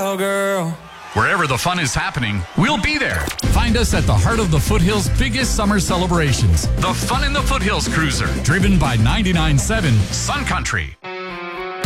cowgirl. Wherever the fun is happening, we'll be there. Find us at the heart of the Foothills' biggest summer celebrations. The Fun in the Foothills Cruiser, driven by 99.7 Sun Country.